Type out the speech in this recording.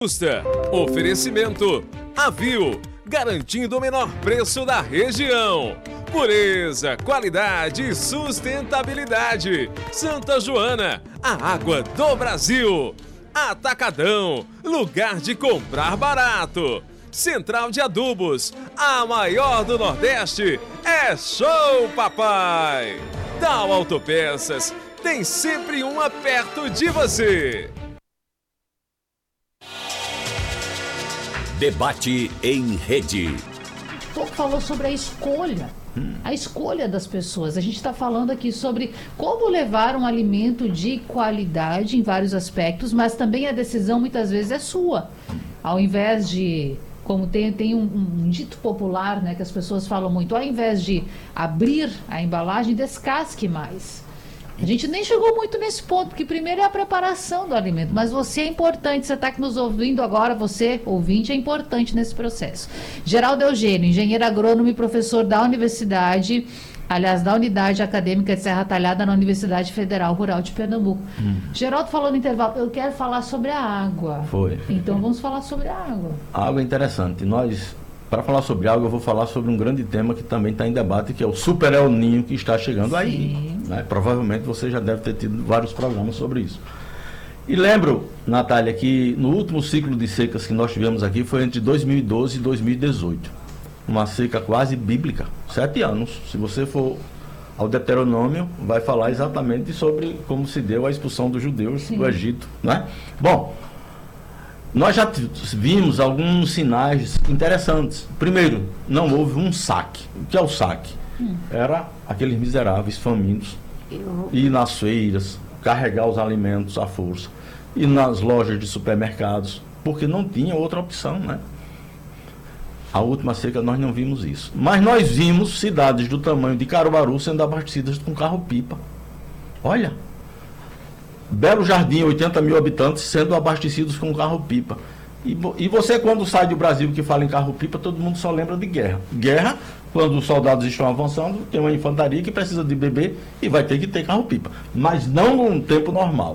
justa. Oferecimento Avil, garantindo o menor preço da região. Pureza, qualidade e sustentabilidade. Santa Joana, a água do Brasil. Atacadão, lugar de comprar barato. Central de Adubos, a maior do Nordeste. É show, papai! Tal Autopeças, tem sempre uma perto de você. Debate em rede. Pouco falou sobre a escolha das pessoas. A gente está falando aqui sobre como levar um alimento de qualidade em vários aspectos, mas também a decisão muitas vezes é sua. Ao invés de, como tem um dito popular, né, que as pessoas falam muito, ao invés de abrir a embalagem, descasque mais. A gente nem chegou muito nesse ponto, porque primeiro é a preparação do alimento, mas você é importante, você está aqui nos ouvindo agora, você, ouvinte, é importante nesse processo. Geraldo Eugênio, engenheiro agrônomo e professor da universidade, aliás, da Unidade Acadêmica de Serra Talhada na Universidade Federal Rural de Pernambuco. Geraldo falou no intervalo, eu quero falar sobre a água. Foi. Então vamos falar sobre a água. A água é interessante. Para falar sobre água, eu vou falar sobre um grande tema que também está em debate, que é o Super El Niño que está chegando aí. Né? Provavelmente você já deve ter tido vários programas sobre isso. E lembro, Natália, que no último ciclo de secas que nós tivemos aqui foi entre 2012 e 2018. Uma seca quase bíblica, 7 anos. Se você for ao Deuteronômio, vai falar exatamente sobre como se deu a expulsão dos judeus do Egito. Né? Bom, nós já vimos alguns sinais interessantes. Primeiro, não houve um saque. O que é o saque? Era aqueles miseráveis famintos ir nas feiras, carregar os alimentos à força, ir nas lojas de supermercados, porque não tinha outra opção, né? A última seca nós não vimos isso. Mas nós vimos cidades do tamanho de Caruaru sendo abastecidas com carro-pipa. Olha, Belo Jardim, 80 mil habitantes sendo abastecidos com carro-pipa. E você, quando sai do Brasil que fala em carro-pipa, todo mundo só lembra de guerra. Guerra, quando os soldados estão avançando, tem uma infantaria que precisa de bebê e vai ter que ter carro-pipa. Mas não num tempo normal.